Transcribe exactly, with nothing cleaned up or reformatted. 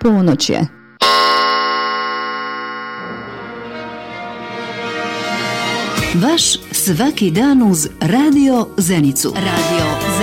Ponoć je. Vaš svaki dan uz Radio Zenicu. Radio Zenicu.